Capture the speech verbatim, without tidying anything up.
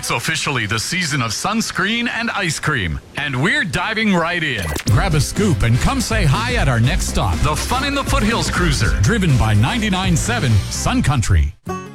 It's officially the season of sunscreen and ice cream, and we're diving right in. Grab a scoop and come say hi at our next stop. The Fun in the Foothills Cruiser, driven by ninety-nine point seven Sun Country.